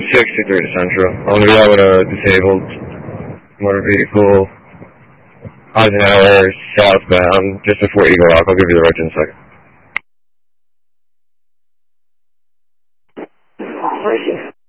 63 to Central. I'm going to be out with a disabled motor vehicle. Eisenhower southbound, just before Eagle Rock. I'll give you the road in a second.